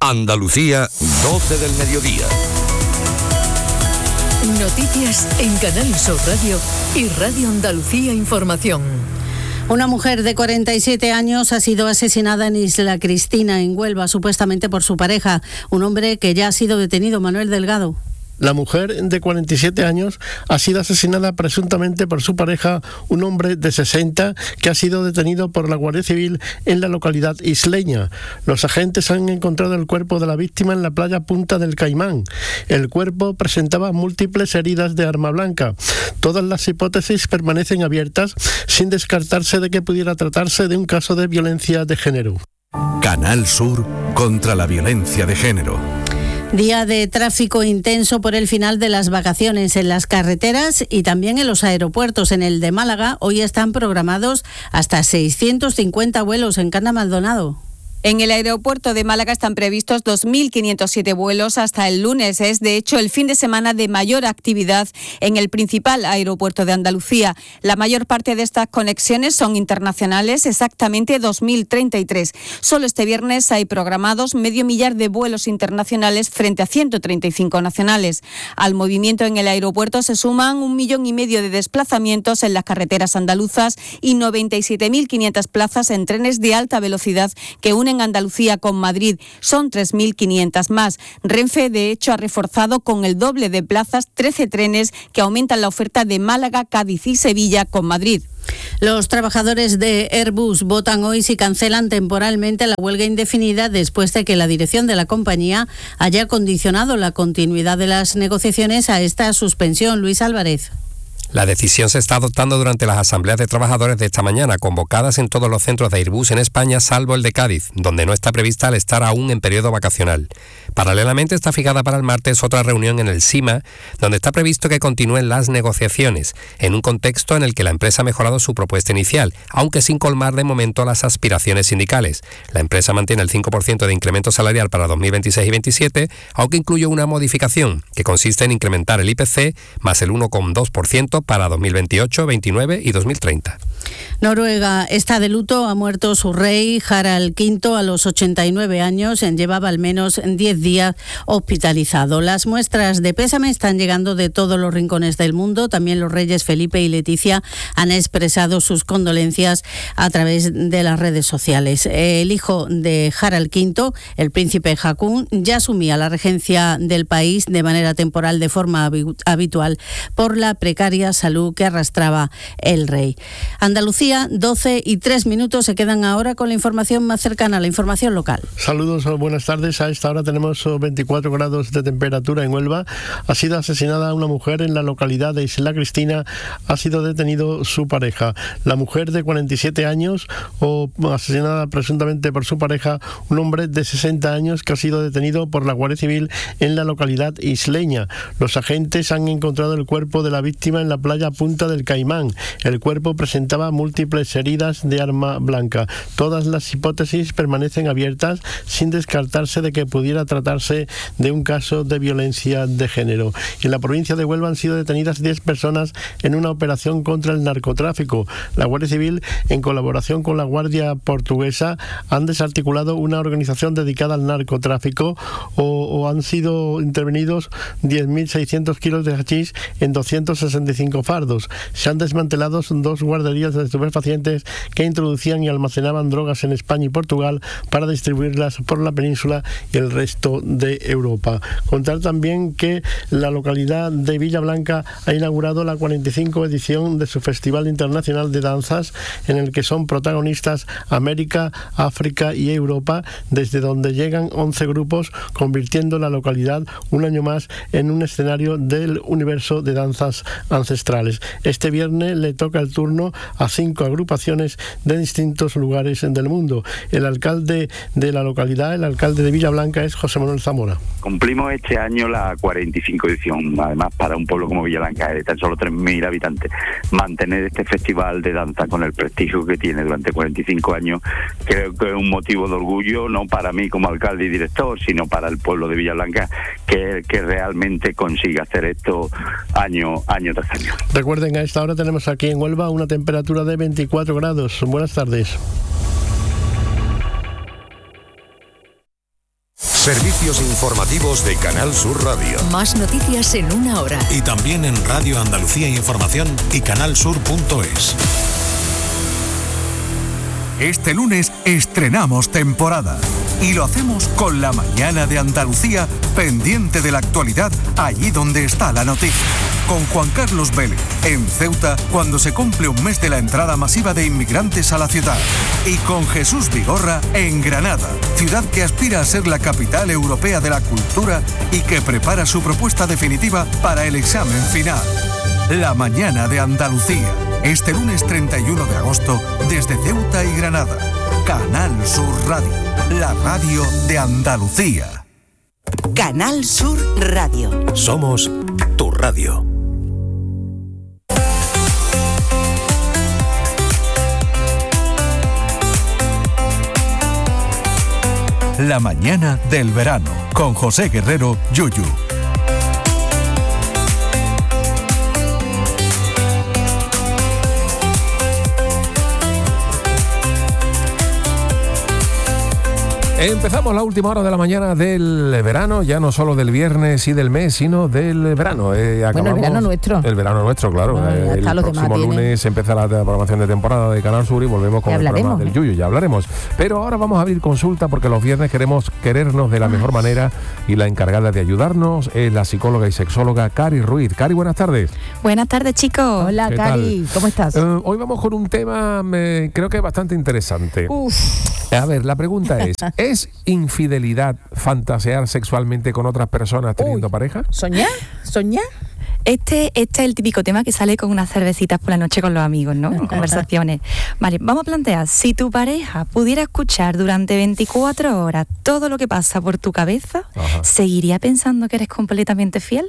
Andalucía, 12 del mediodía. Noticias en Canal Sur Radio y Radio Andalucía Información. Una mujer de 47 años ha sido asesinada en Isla Cristina, en Huelva, supuestamente por su pareja, un hombre que ya ha sido detenido. Manuel Delgado. La mujer de 47 años ha sido asesinada presuntamente por su pareja, un hombre de 60, que ha sido detenido por la Guardia Civil en la localidad isleña. Los agentes han encontrado el cuerpo de la víctima en la playa Punta del Caimán. El cuerpo presentaba múltiples heridas de arma blanca. Todas las hipótesis permanecen abiertas, sin descartarse de que pudiera tratarse de un caso de violencia de género. Canal Sur contra la violencia de género. Día de tráfico intenso por el final de las vacaciones en las carreteras y también en los aeropuertos. En el de Málaga hoy están programados hasta 650 vuelos en Cana Maldonado. En el aeropuerto de Málaga están previstos 2.507 vuelos hasta el lunes. Es, de hecho, el fin de semana de mayor actividad en el principal aeropuerto de Andalucía. La mayor parte de estas conexiones son internacionales, exactamente 2.033. Solo este viernes hay programados 500.000 de vuelos internacionales frente a 135 nacionales. Al movimiento en el aeropuerto se suman 1,5 millones de desplazamientos en las carreteras andaluzas y 97.500 plazas en trenes de alta velocidad que unen Andalucía con Madrid. Son 3.500 más. Renfe, de hecho, ha reforzado con el doble de plazas 13 trenes que aumentan la oferta de Málaga, Cádiz y Sevilla con Madrid. Los trabajadores de Airbus votan hoy si cancelan temporalmente la huelga indefinida después de que la dirección de la compañía haya condicionado la continuidad de las negociaciones a esta suspensión. Luis Álvarez. La decisión se está adoptando durante las asambleas de trabajadores de esta mañana, convocadas en todos los centros de Airbus en España, salvo el de Cádiz, donde no está prevista al estar aún en periodo vacacional. Paralelamente está fijada para el martes otra reunión en el SIMA, donde está previsto que continúen las negociaciones, en un contexto en el que la empresa ha mejorado su propuesta inicial, aunque sin colmar de momento las aspiraciones sindicales. La empresa mantiene el 5% de incremento salarial para 2026 y 2027, aunque incluye una modificación, que consiste en incrementar el IPC más el 1,2% para 2028, 2029 y 2030. Noruega está de luto. Ha muerto su rey, Harald V, a los 89 años. Llevaba al menos 10 días hospitalizado. Las muestras de pésame están llegando de todos los rincones del mundo. También los reyes Felipe y Leticia han expresado sus condolencias a través de las redes sociales. El hijo de Harald V, el príncipe Haakon, ya asumía la regencia del país de manera temporal, de forma habitual, por la precaria salud que arrastraba el rey. Andalucía, 12:03. Se quedan ahora con la información más cercana, la información local. Saludos, buenas tardes. A esta hora tenemos 24 grados de temperatura en Huelva. Ha sido asesinada una mujer en la localidad de Isla Cristina. Ha sido detenido su pareja. La mujer de 47 años, asesinada presuntamente por su pareja, un hombre de 60 años que ha sido detenido por la Guardia Civil en la localidad isleña. Los agentes han encontrado el cuerpo de la víctima en la playa Punta del Caimán. El cuerpo presentaba múltiples heridas de arma blanca. Todas las hipótesis permanecen abiertas, sin descartarse de que pudiera tratarse de un caso de violencia de género. En la provincia de Huelva han sido detenidas 10 personas en una operación contra el narcotráfico. La Guardia Civil, en colaboración con la Guardia Portuguesa, han desarticulado una organización dedicada al narcotráfico o han sido intervenidos 10.600 kilos de hachís en 265 fardos. Se han desmantelado 2 guarderías de estupefacientes que introducían y almacenaban drogas en España y Portugal para distribuirlas por la península y el resto de Europa. Contar también que la localidad de Villablanca ha inaugurado la 45 edición de su Festival Internacional de Danzas, en el que son protagonistas América, África y Europa, desde donde llegan 11 grupos, convirtiendo la localidad un año más en un escenario del universo de danzas ancestrales. Este viernes le toca el turno a 5 agrupaciones de distintos lugares del mundo. El alcalde de la localidad, el alcalde de Villablanca, es José Manuel Zamora. Cumplimos este año la 45 edición. Además, para un pueblo como Villablanca, de tan solo 3.000 habitantes, mantener este festival de danza con el prestigio que tiene durante 45 años, creo que es un motivo de orgullo, no para mí como alcalde y director, sino para el pueblo de Villablanca, que realmente consiga hacer esto año tras año. Recuerden, a esta hora tenemos aquí en Huelva una temperatura de 24 grados. Buenas tardes. Servicios informativos de Canal Sur Radio. Más noticias en una hora. Y también en Radio Andalucía Información y canalsur.es. Este lunes estrenamos temporada y lo hacemos con La Mañana de Andalucía, pendiente de la actualidad allí donde está la noticia. Con Juan Carlos Vélez en Ceuta, cuando se cumple un mes de la entrada masiva de inmigrantes a la ciudad. Y con Jesús Vigorra en Granada, ciudad que aspira a ser la capital europea de la cultura y que prepara su propuesta definitiva para el examen final. La Mañana de Andalucía, este lunes 31 de agosto, desde Ceuta y Granada. Canal Sur Radio, la radio de Andalucía. Canal Sur Radio. Somos tu radio. La mañana del verano, con José Guerrero, Yuyu. Empezamos la última hora de la mañana del verano, ya no solo del viernes y del mes, sino del verano. Bueno, el verano nuestro. El verano nuestro, claro. Bueno, el próximo lunes empieza la programación de temporada de Canal Sur y volvemos con el programa del Yuyu, ya hablaremos. Pero ahora vamos a abrir consulta porque los viernes queremos querernos de la mejor manera y la encargada de ayudarnos es la psicóloga y sexóloga Cari Ruiz. Cari, buenas tardes. Buenas tardes, chicos. Hola, Cari, ¿cómo estás? Hoy vamos con un tema, creo que bastante interesante. A ver, la pregunta ¿es infidelidad fantasear sexualmente con otras personas teniendo pareja? ¿Soñar? Este es el típico tema que sale con unas cervecitas por la noche con los amigos, ¿no? En conversaciones. Vale, vamos a plantear, si tu pareja pudiera escuchar durante 24 horas todo lo que pasa por tu cabeza, ¿seguiría pensando que eres completamente fiel?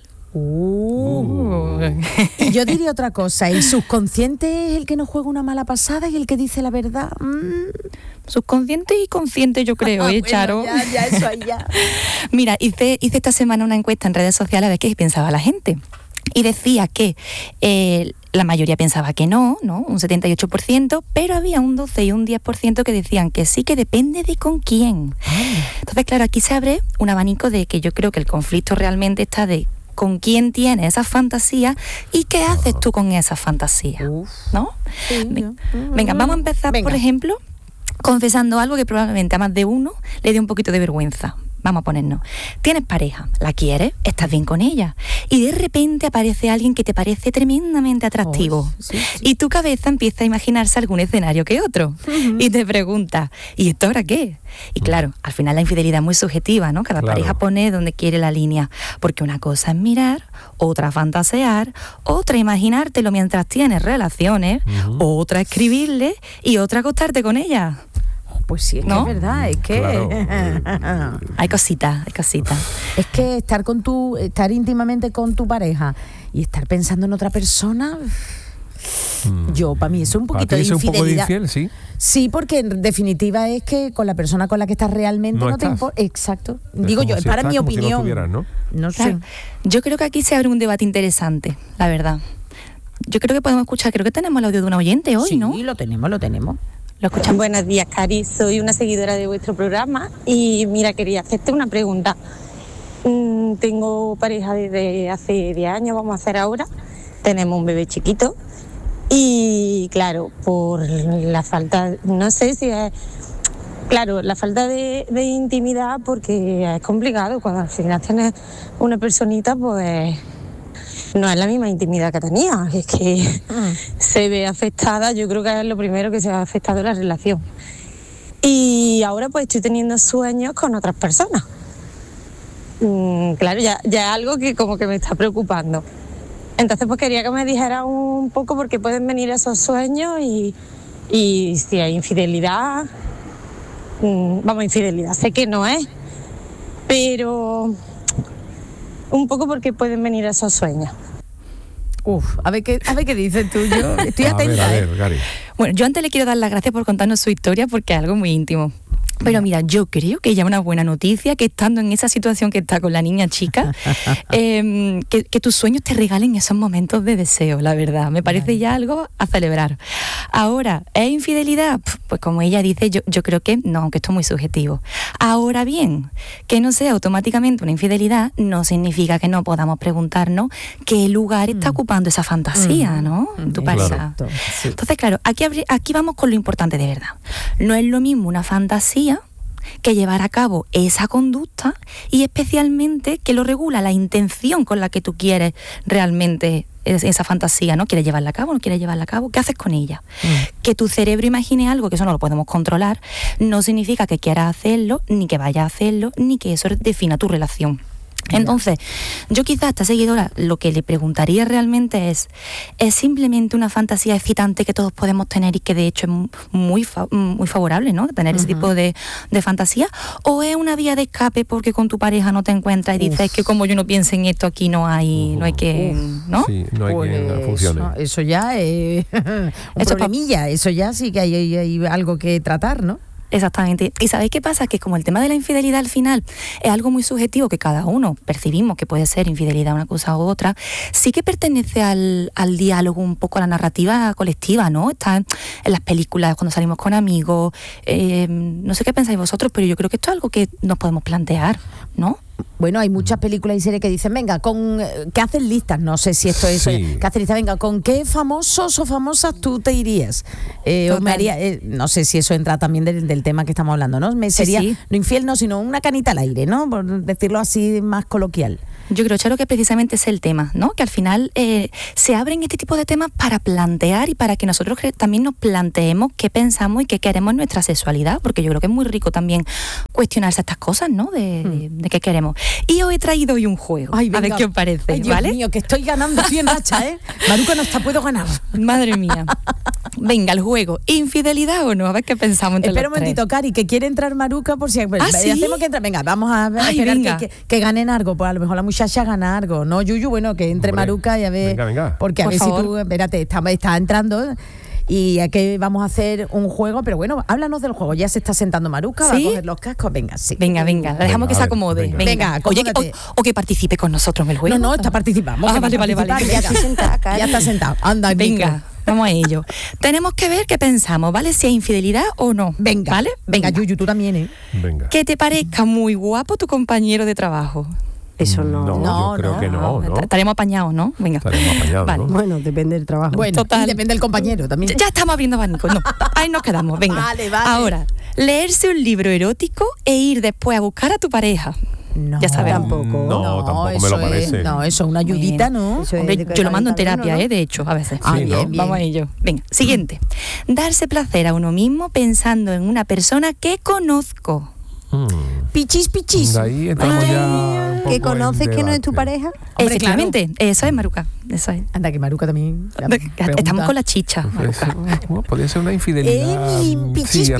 Y yo diría otra cosa, el subconsciente es el que nos juega una mala pasada y el que dice la verdad. Subconsciente y consciente, yo creo, bueno, Charo. Ya, eso ahí ya. Mira, hice esta semana una encuesta en redes sociales a ver qué pensaba la gente. Y decía que la mayoría pensaba que no, un 78%, pero había un 12 y un 10% que decían que sí, que depende de con quién. Entonces, claro, aquí se abre un abanico de que yo creo que el conflicto realmente está de con quién tienes esas fantasías y qué haces tú con esas fantasías, ¿no? Sí, venga, vamos a empezar, por ejemplo, confesando algo que probablemente a más de uno le dé un poquito de vergüenza. Vamos a ponernos. Tienes pareja, la quieres, estás bien con ella y de repente aparece alguien que te parece tremendamente atractivo y tu cabeza empieza a imaginarse algún escenario que otro y te preguntas, ¿y esto ahora qué? Y claro, al final la infidelidad es muy subjetiva, ¿no? Cada pareja pone donde quiere la línea, porque una cosa es mirar, otra fantasear, otra imaginártelo mientras tienes relaciones, otra escribirle y otra acostarte con ella. Pues sí, es que es verdad, es que hay cositas. Es que estar íntimamente con tu pareja y estar pensando en otra persona, yo, para mí eso es un poquito de infidelidad. ¿Un poco de infiel, sí? Sí, porque en definitiva es que con la persona con la que estás realmente no te importa. Exacto. Digo yo, es para mi opinión. No sé. Yo creo que aquí se abre un debate interesante, la verdad. Yo creo que podemos escuchar, creo que tenemos el audio de una oyente hoy, ¿no? Sí, lo tenemos. Lo escuchamos. Buenos días, Cari. Soy una seguidora de vuestro programa y mira, quería hacerte una pregunta. Tengo pareja desde hace 10 años, vamos a hacer ahora. Tenemos un bebé chiquito y claro, por la falta, no sé si es... Claro, la falta de intimidad, porque es complicado. Cuando al final tienes una personita, pues... no es la misma intimidad que tenía, es que se ve afectada, yo creo que es lo primero que se ha afectado la relación. Y ahora pues estoy teniendo sueños con otras personas. Claro, ya es algo que como que me está preocupando. Entonces pues quería que me dijera un poco por qué pueden venir esos sueños y si hay infidelidad. Infidelidad, sé que no es, pero... un poco porque pueden venir esos sueños. A ver qué dices tú. Yo estoy atenta. A ver, Gary. Bueno, yo antes le quiero dar las gracias por contarnos su historia porque es algo muy íntimo. Pero mira, yo creo que ya es una buena noticia que estando en esa situación que está con la niña chica, que tus sueños te regalen esos momentos de deseo, la verdad. Me parece ya algo a celebrar. Ahora, ¿es infidelidad? Pues como ella dice, yo creo que no, aunque esto es muy subjetivo. Ahora bien, que no sea automáticamente una infidelidad no significa que no podamos preguntarnos qué lugar está ocupando esa fantasía, ¿no? En tu pareja. Claro. Sí. Entonces, claro, aquí vamos con lo importante de verdad. No es lo mismo una fantasía que llevar a cabo esa conducta, y especialmente que lo regula la intención con la que tú quieres realmente esa fantasía, ¿no? ¿Quieres llevarla a cabo? ¿No quieres llevarla a cabo? ¿Qué haces con ella? Que tu cerebro imagine algo, que eso no lo podemos controlar, no significa que quieras hacerlo, ni que vayas a hacerlo, ni que eso defina tu relación. Entonces, yo quizás a esta seguidora lo que le preguntaría realmente ¿es simplemente una fantasía excitante que todos podemos tener y que de hecho es muy favorable, ¿no? Tener ese tipo de fantasía, o es una vía de escape porque con tu pareja no te encuentras y dices que como yo no piense en esto aquí no hay que, ¿no? Sí, no hay que funcione. Eso ya es un problemilla, eso ya sí que hay algo que tratar, ¿no? Exactamente. ¿Y sabéis qué pasa? Que como el tema de la infidelidad al final es algo muy subjetivo que cada uno percibimos que puede ser infidelidad una cosa u otra, sí que pertenece al diálogo, un poco a la narrativa colectiva, ¿no? Está en las películas, cuando salimos con amigos, no sé qué pensáis vosotros, pero yo creo que esto es algo que nos podemos plantear, ¿no? Bueno, hay muchas películas y series que dicen, venga, que hacen listas, no sé si esto es, que hacen listas, venga, ¿con qué famosos o famosas tú te irías? O me haría, no sé si eso entra también del tema que estamos hablando, ¿no? Sería no infiel, no, sino una canita al aire, ¿no? Por decirlo así más coloquial. Yo creo, Charo, que precisamente es el tema, ¿no? Que al final se abren este tipo de temas para plantear y para que nosotros también nos planteemos qué pensamos y qué queremos en nuestra sexualidad, porque yo creo que es muy rico también cuestionarse estas cosas, ¿no? De qué queremos. Y os he traído hoy un juego. Ay, venga. A ver qué os parece, Ay, Dios mío, que estoy ganando, estoy en racha, ¿eh? Maruca, no puedo ganar. Madre mía. Venga, el juego. ¿Infidelidad o no? A ver qué pensamos entre Espera un momentito, Cari, que quiere entrar Maruca por si... ¿Sí? Hacemos que entre... Venga, vamos a esperar que ganen algo, pues a lo mejor la muchacha gana algo, ¿no, Yuyu? Bueno, que entre Maruca y a ver... Venga. Porque a ver si tú... Espérate, está entrando... Y aquí vamos a hacer un juego, pero bueno, háblanos del juego. Ya se está sentando Maruca, va a coger los cascos. Venga, sí. Venga, dejamos que se acomode. Venga. Oye, o que participe con nosotros en el juego. No, está participando. Vale. Ya estoy sentada, Cari. Ya está sentado. Anda, venga. Vamos a ello. Tenemos que ver qué pensamos, ¿vale? Si es infidelidad o no. Venga. ¿Vale? Venga, Yuyu, tú también, ¿eh? Venga. Que te parezca muy guapo tu compañero de trabajo. Eso no. Yo creo que no. Estaremos apañados, ¿no? Venga. Estaremos apañados, vale. ¿no? Bueno, depende del trabajo. Bueno, total. Y depende del compañero también. Ya estamos abriendo abanico. No, ahí nos quedamos. Venga. Vale. Ahora, leerse un libro erótico e ir después a buscar a tu pareja. No, ya sabes. Tampoco. No, tampoco me lo parece. Eso es una ayudita, ¿no? Hombre, yo lo mando en terapia, de hecho, a veces. Bien. Vamos a ello. Venga, siguiente. Darse placer a uno mismo pensando en una persona que conozco. Pichis. Ahí estamos ya. ¿Que conoces que no es tu pareja? Hombre, efectivamente, claro. Eso es, Maruca. Eso es. Anda, que Maruca también. Estamos con la chicha. Podría ser una infidelidad. Pichis.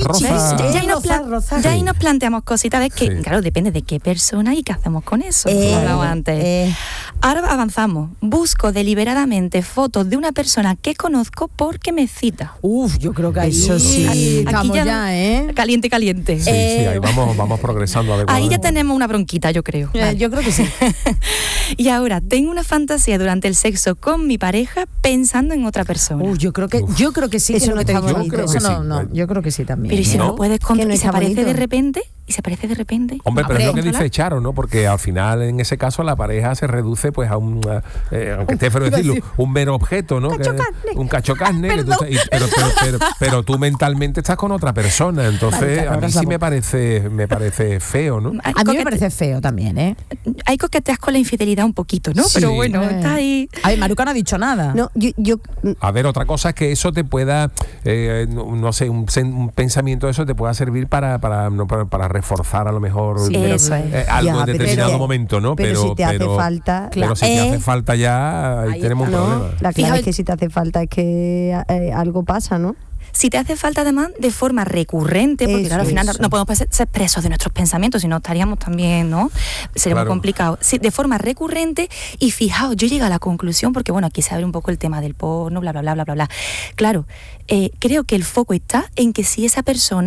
Ya ahí nos planteamos cositas, ¿ves? Que, claro, depende de qué persona y qué hacemos con eso. Como hablaba antes. Ahora avanzamos. Busco deliberadamente fotos de una persona que conozco porque me excita. Yo creo que ahí eso sí. Estamos ya, ¿eh? Caliente. Sí, ahí vamos progresando adecuadamente. Ahí ya tenemos una bronquita, yo creo. Vale. Yo creo que sí. Y ahora, tengo una fantasía durante el sexo con mi pareja pensando en otra persona. Yo creo que sí. Eso no está bonito. Yo creo que sí también. Pero ¿y si no lo puedes contar y se aparece de repente? Hombre, pero es lo que dice Charo, ¿no? Porque al final, en ese caso, la pareja se reduce pues a un, aunque esté feo decirlo, un mero objeto, ¿no? Un cacho carne. Pero tú mentalmente estás con otra persona. Entonces, a mí sí me parece feo, ¿no? A mí me parece feo también, ¿eh? Hay coqueteas con la infidelidad un poquito, ¿no? Sí. Pero bueno, está ahí. A ver, Maruca no ha dicho nada. No, yo... A ver, otra cosa es que eso te pueda, no sé, un pensamiento de eso te pueda servir para reforzar a lo mejor algo en determinado momento, ¿no? Pero si te hace falta... Pero si te hace falta ya, ahí tenemos un problema. La clave es que si te hace falta es que algo pasa, ¿no? Si te hace falta además de forma recurrente, porque claro, al final no podemos ser presos de nuestros pensamientos, si no estaríamos también, ¿no? Sería muy complicado. Sí, de forma recurrente, y fijaos, yo llego a la conclusión, porque bueno, aquí se abre un poco el tema del porno, bla. Claro, creo que el foco está en que si esa persona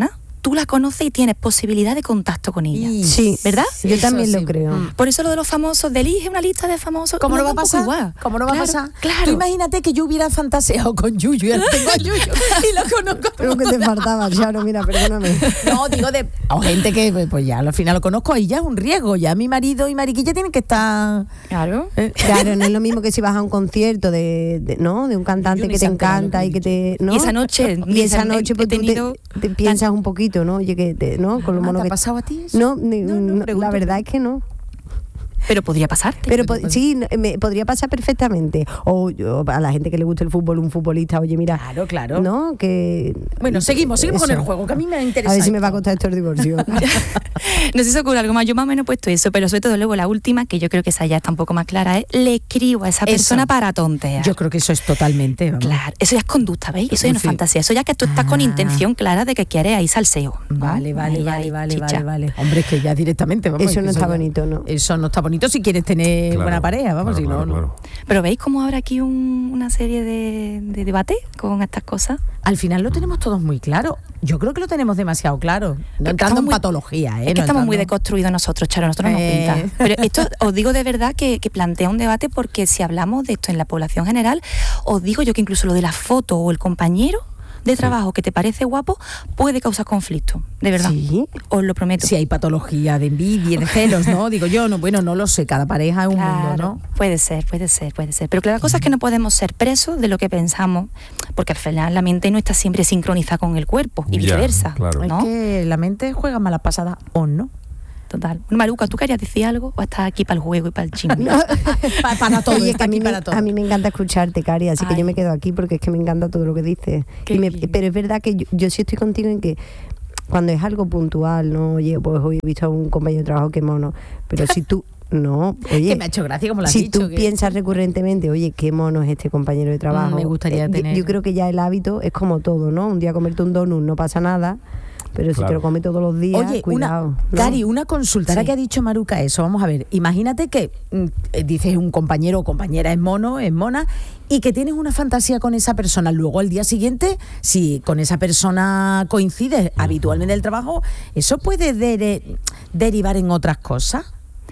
tú la conoces y tienes posibilidad de contacto con ella. Sí, ¿verdad? Yo también lo creo. Por eso lo de los famosos, de elige una lista de famosos. ¿Cómo no va a pasar? ¿Cómo no va a pasar? Claro. Tú imagínate que yo hubiera fantaseado con Yuyu y ahora tengo a Yuyu y lo conozco. Lo que te faltaba, Charo, mira, perdóname. No, digo o gente que pues ya al final lo conozco y ya es un riesgo. Ya mi marido y Mariquilla tienen que estar... Claro. Claro, no es lo mismo que si vas a un concierto de un cantante que te encanta y que te... ¿no? Y esa noche pues te piensas un poquito, ¿no? Oye, ¿no? Con lo mono ¿te ha pasado a ti eso? No, la verdad es que no. Pero podría pasarte. Pero sí, podría pasar perfectamente. O a la gente que le gusta el fútbol, un futbolista, oye, mira. Claro. ¿No? Que... Bueno, seguimos con el juego, que a mí me interesa. A ver si me va a costar esto el divorcio. No sé si se ocurre algo más. Yo más o menos he puesto eso, pero sobre todo luego la última, que yo creo que esa ya está un poco más clara, es le escribo a esa persona para tontear. Yo creo que eso es totalmente... Vamos. Claro, eso ya es conducta, ¿veis? Eso ya no es fantasía. Eso ya que tú estás con intención clara de que quieres ahí salseo, ¿no? Vale. Hombre, es que ya directamente... Vamos, eso no está bonito, ¿no? Eso no está bonito si quieres tener buena pareja, vamos, si no, no. Pero ¿veis cómo habrá aquí una serie de debate con estas cosas? Al final lo tenemos todos muy claro. Yo creo que lo tenemos demasiado claro. No entrando en patología, Es que estamos muy deconstruidos nosotros, Charo, nosotros nos pinta. Pero esto os digo de verdad que plantea un debate, porque si hablamos de esto en la población general, os digo yo que incluso lo de la foto o el compañero de trabajo que te parece guapo puede causar conflicto, de verdad. ¿Sí? Os lo prometo. Si hay patología de envidia, de celos, ¿no? Digo yo, no lo sé, cada pareja es un mundo, ¿no? Puede ser. Pero la cosa es que no podemos ser presos de lo que pensamos, porque al final la mente no está siempre sincronizada con el cuerpo y viceversa. Claro. ¿no? Es que la mente juega malas pasadas o no. Total. Maruca, ¿tú querías decir algo o estás aquí para el juego y para el chisme? No. para todo. Oye, a mí me encanta escucharte, Cari, así que yo me quedo aquí porque es que me encanta todo lo que dices. Pero es verdad que yo sí estoy contigo en que cuando es algo puntual, ¿no? Oye, pues hoy he visto a un compañero de trabajo que mono. Pero si tú... No, oye, que me ha hecho gracia como lo has si dicho, tú piensas recurrentemente, oye, qué mono es este compañero de trabajo. Me gustaría tener... Yo creo que ya el hábito es como todo, ¿no? Un día comerte un donut no pasa nada. Pero si te lo comes todos los días, oye, cuidado. Cari, una consulta, ahora que ha dicho Maruca eso, vamos a ver, imagínate que dices un compañero o compañera es mono, es mona, y que tienes una fantasía con esa persona. Luego al día siguiente, si con esa persona coincides habitualmente en el trabajo, ¿eso puede derivar en otras cosas?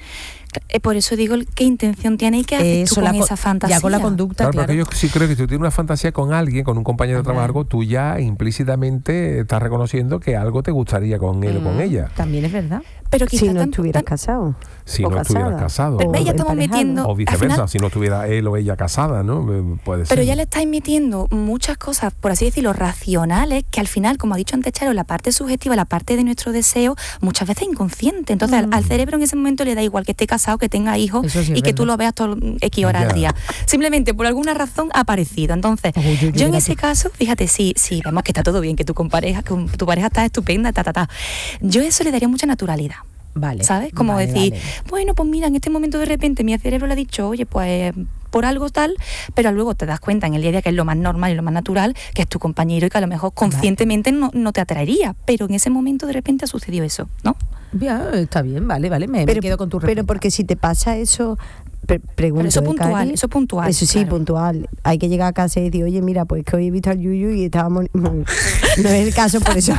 Por eso digo, ¿qué intención tienes que hacer tú con esa fantasía? Ya con la conducta, claro. Porque yo sí creo que si tú tienes una fantasía con alguien, con un compañero de trabajo, tú ya implícitamente estás reconociendo que algo te gustaría con él o con ella. También es verdad. Pero si no estuvieras casado. Si no estuvieras casado. Pero ya estamos metiendo... O viceversa, si no estuviera él o ella casada, ¿no? Puede ser. Pero ya le estáis metiendo muchas cosas, por así decirlo, racionales, que al final, como ha dicho antes Charo, la parte subjetiva, la parte de nuestro deseo, muchas veces inconsciente. Entonces al cerebro en ese momento le da igual que esté casado, que tenga hijos y que tú lo veas todo X horas al día. Simplemente por alguna razón ha aparecido. Entonces, yo en ese caso, fíjate, sí, vemos que está todo bien, que tú con tu pareja está estupenda, yo eso le daría mucha naturalidad. Vale. ¿Sabes? Como decir, bueno, pues mira, en este momento de repente mi cerebro le ha dicho, oye, pues por algo tal, pero luego te das cuenta en el día a día que es lo más normal y lo más natural, que es tu compañero y que a lo mejor conscientemente no te atraería, pero en ese momento de repente ha sucedido eso, ¿no? Ya, está bien, vale, me quedo con tu respuesta. Pero porque si te pasa eso... Pregunto, pero eso puntual, eso puntual. Eso sí, claro. Puntual. Hay que llegar a casa y decir, oye, mira, pues que hoy he visto al Yuyu y estábamos... No es el caso, por eso.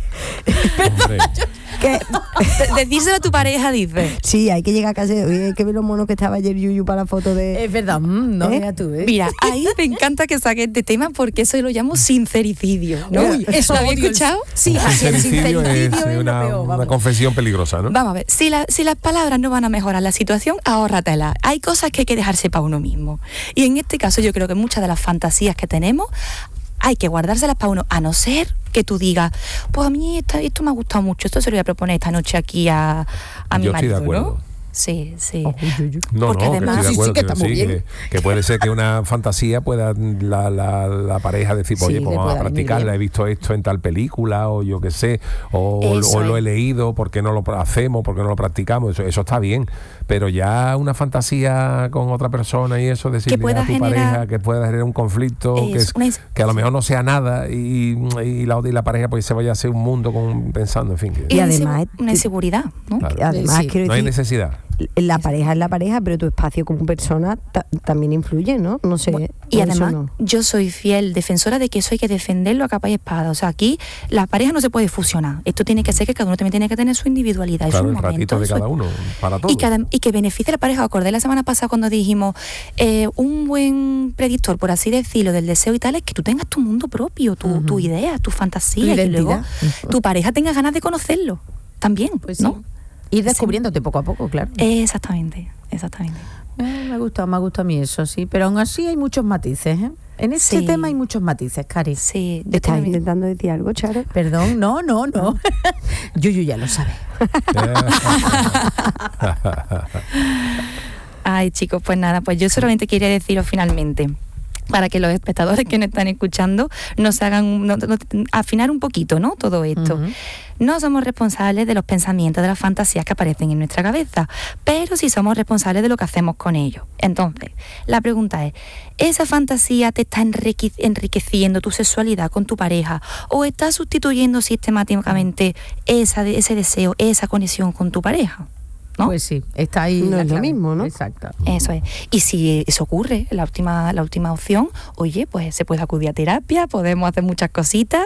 Decírselo a tu pareja, dice. Sí, hay que llegar a casa y decir, oye, hay que ver los monos que estaba ayer Yuyu para la foto de... Es verdad, no veas tú, ¿eh? Mira, ahí me encanta que saques este tema porque eso lo llamo sincericidio, ¿no? Uy, ¿eso ¿lo habéis escuchado? Sí, sincericidio es una confesión peligrosa, ¿no? Vamos a ver, si las palabras no van a mejorar la situación, ahórratela. Hay cosas que hay que dejarse para uno mismo. Y en este caso yo creo que muchas de las fantasías que tenemos hay que guardárselas para uno, a no ser que tú digas, pues a mí esto me ha gustado mucho, esto se lo voy a proponer esta noche aquí a mi marido, ¿no? Sí. No, porque además, que estoy de acuerdo, que está muy bien. Que puede ser que una fantasía pueda la pareja decir, oye, pues vamos a practicarla, he visto esto en tal película, o yo qué sé, o lo he leído, ¿por qué no lo hacemos? ¿Por qué no lo practicamos? Eso está bien, pero ya una fantasía con otra persona y eso, decirle a tu pareja que pueda generar un conflicto, que a lo mejor no sea nada y la pareja pues se vaya a hacer un mundo pensando, en fin. Y además una inseguridad, ¿no? Claro. Además, no hay necesidad. la pareja es la pareja, pero tu espacio como persona también influye, ¿no? No sé. Y además, yo soy fiel defensora de que eso hay que defenderlo a capa y espada. O sea, aquí la pareja no se puede fusionar. Esto tiene que ser que cada uno también tiene que tener su individualidad. Claro, y su el ratito de cada uno, para todos. Y que beneficie a la pareja. Acordé la semana pasada cuando dijimos, un buen predictor, por así decirlo, del deseo y tal, es que tú tengas tu mundo propio, tu idea, tu fantasía, y luego tu pareja tenga ganas de conocerlo también, pues ¿no? Ir descubriéndote poco a poco, claro. Exactamente. Me gusta a mí eso, sí. Pero aún así hay muchos matices, ¿eh? En este tema hay muchos matices, Cari. Sí. ¿Estás intentando decir algo, Charo? Perdón, no. Yuyu ya lo sabe. Ay, chicos, pues nada, pues yo solamente quería deciros finalmente, para que los espectadores que nos están escuchando nos hagan afinar un poquito, ¿no? Todo esto. No somos responsables de los pensamientos, de las fantasías que aparecen en nuestra cabeza, pero sí somos responsables de lo que hacemos con ellos. Entonces, la pregunta es, ¿esa fantasía te está enriqueciendo tu sexualidad con tu pareja o está sustituyendo sistemáticamente ese deseo, esa conexión con tu pareja? ¿No? Pues sí, está ahí. No es lo mismo, ¿no? Exacto. Eso es. Y si eso ocurre, la última opción, oye, pues se puede acudir a terapia, podemos hacer muchas cositas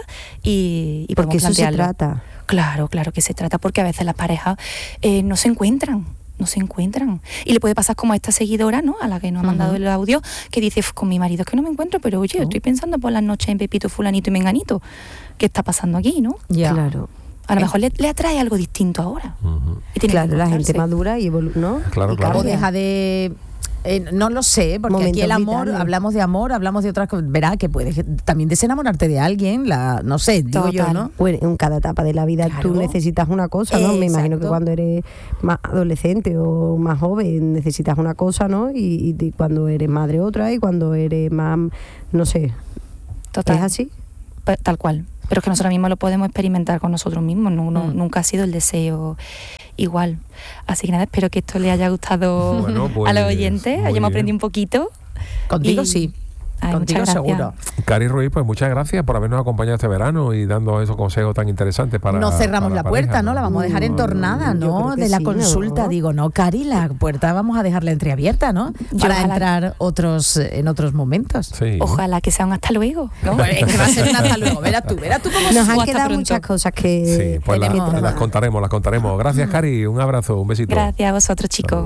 y porque podemos plantearlo. Eso se trata. Claro que se trata, porque a veces las parejas no se encuentran. Y le puede pasar como a esta seguidora, ¿no? A la que nos ha mandado el audio, que dice, con mi marido es que no me encuentro, pero oye, estoy pensando por las noches en Pepito, Fulanito y Menganito. ¿Qué está pasando aquí, no? Ya. Claro. A lo mejor le atrae algo distinto ahora. Y claro, la gente madura y ¿no? Claro. O deja de... no lo sé, porque momentos aquí el amor, vitales. Hablamos de otras cosas. Verá que puedes también desenamorarte de alguien, no sé, digo yo, ¿no? Pues en cada etapa de la vida tú necesitas una cosa, ¿no? Me imagino que cuando eres más adolescente o más joven necesitas una cosa, ¿no? Y cuando eres madre otra, y cuando eres más, no sé. Total. ¿Es así? Tal cual. Pero es que nosotros mismos lo podemos experimentar con nosotros mismos, nunca ha sido el deseo igual. Así que nada, espero que esto le haya gustado a los oyentes, hayamos aprendido un poquito. Contigo sí. Contigo seguro. Cari Ruiz, pues muchas gracias por habernos acompañado este verano y dando esos consejos tan interesantes para... No cerramos para la puerta, pareja, ¿no? La vamos a dejar entornada, ¿no? De la consulta, digo, no, Cari, la puerta vamos a dejarla entreabierta, ¿no? Para entrar en otros momentos. Sí. Ojalá que sea un hasta luego, ¿no? Pues es que va a ser un hasta luego. Verás tú cómo nos han quedado muchas cosas que... Sí, pues las contaremos. Gracias, Cari, un abrazo, un besito. Gracias a vosotros, chicos.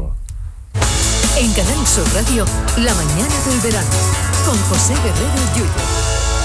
En Canal Sur Radio, la mañana del verano, con José Guerrero Yuyo.